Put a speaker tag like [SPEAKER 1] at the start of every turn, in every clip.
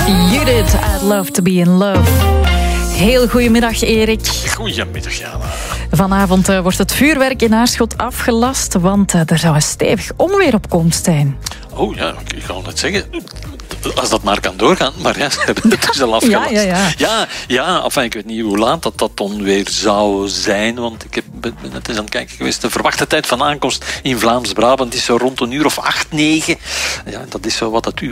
[SPEAKER 1] Judith, I'd love to be in love. Heel goedemiddag, Erik.
[SPEAKER 2] Goedemiddag, Jana.
[SPEAKER 1] Vanavond wordt het vuurwerk in Aarschot afgelast, want er zou een stevig onweer op komst zijn.
[SPEAKER 2] Oh ja, ik ga net zeggen, als dat maar kan doorgaan. Maar ja, ze hebben het dus al afgelast. Ja, enfin, ik weet niet hoe laat dat onweer zou zijn, want ik ben net eens aan het kijken geweest. De verwachte tijd van aankomst in Vlaams-Brabant is zo rond een uur of 8, 9. Ja, dat is zo wat het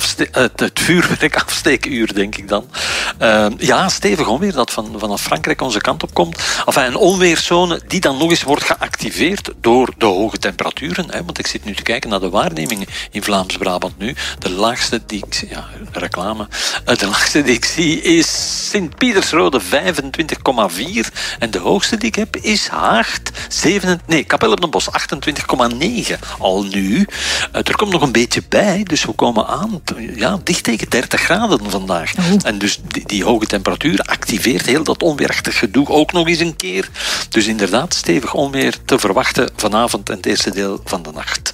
[SPEAKER 2] vuurwerk afsteekuur, denk ik dan. Ja, stevig onweer dat vanaf Frankrijk onze kant op komt. Enfin, een onweerszone die dan nog eens wordt geactiveerd door de hoge temperaturen. Hè, want ik zit nu te kijken naar de waarnemingen in Vlaams-Brabant nu. De laagste die ik zie, reclame. De laagste die ik zie is Sint-Pietersrode 25,4. En de hoogste die ik heb is Haagt, Kapelle op den Bosch 28,9. Al nu. Er komt nog een beetje bij, dus we komen aan dicht tegen 30 graden vandaag. En dus die hoge temperatuur activeert heel dat onweerachtig gedoe ook nog eens een keer. Dus inderdaad, stevig onweer te verwachten vanavond en het eerste deel van de nacht.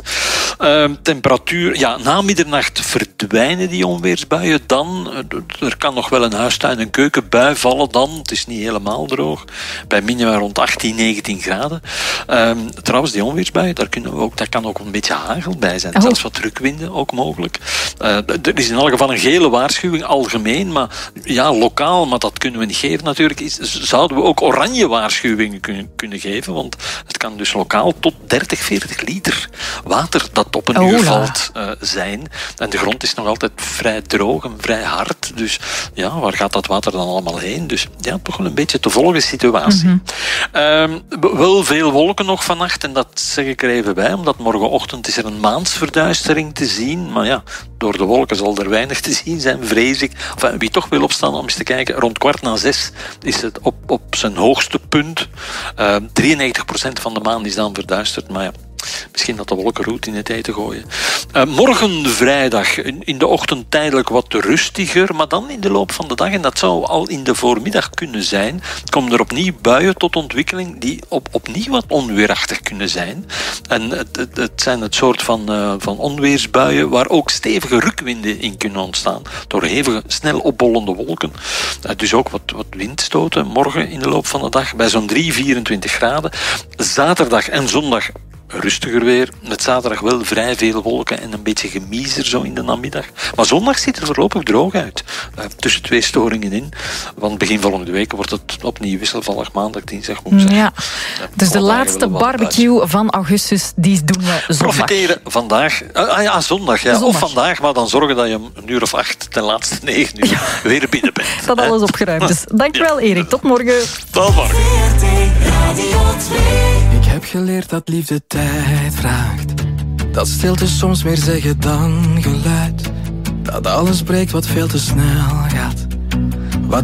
[SPEAKER 2] Temperatuur, na middernacht verdwijnen die onweersbuien dan. Er kan nog wel een huistuin- en keukenbui vallen dan. Het is niet helemaal droog. Bij minima rond 18, 19 graden. Trouwens, die onweersbuien, daar kan ook een beetje hagel bij zijn. Zelfs wat drukwinden ook mogelijk. Er is in elk geval een gele waarschuwing algemeen, maar lokaal, maar dat kunnen we niet geven natuurlijk. Zouden we ook oranje waarschuwingen kunnen geven, want het kan dus lokaal tot 30, 40 liter water dat op een uur valt zijn. En de grond is nog altijd vrij droog en vrij hard. Dus waar gaat dat water dan allemaal heen? Dus toch wel een beetje te volgen situatie. Mm-hmm. Wel veel wolken nog vannacht, en dat zeg ik er even bij, omdat morgenochtend is er een maansverduistering te zien. Maar door de wolken zal er weinig te zien zijn, vrees ik. Enfin, wie toch wil opstaan om eens te kijken, rond 5:15 is het op zijn hoogste punt. 93% van de maan is dan verduisterd, maar misschien dat de wolken roet in het eten gooien. Morgen vrijdag in de ochtend tijdelijk wat rustiger, maar dan in de loop van de dag, en dat zou al in de voormiddag kunnen zijn, komen er opnieuw buien tot ontwikkeling die opnieuw wat onweerachtig kunnen zijn. En het zijn het soort van onweersbuien waar ook stevige rukwinden in kunnen ontstaan door hevige, snel opbollende wolken. Dus ook wat windstoten morgen in de loop van de dag bij zo'n 24 graden. Zaterdag en zondag rustiger weer. Met zaterdag wel vrij veel wolken en een beetje gemiezer zo in de namiddag. Maar zondag ziet er voorlopig droog uit. Tussen 2 storingen in. Want begin volgende week wordt het opnieuw wisselvallig, maandag, dinsdag, woensdag. Ja.
[SPEAKER 1] Dus de laatste barbecue van augustus, die doen we zondag.
[SPEAKER 2] Profiteren vandaag. Zondag. Zondag. Of vandaag, maar dan zorgen dat je om een uur of 8 ten laatste 9 uur weer binnen bent.
[SPEAKER 1] Dat alles opgeruimd is. Dankjewel, Erik. Tot morgen.
[SPEAKER 2] Tot morgen.
[SPEAKER 3] Ik heb geleerd dat liefde tijd vraagt. Dat stilte soms meer zeggen dan geluid. Dat alles breekt wat veel te snel gaat.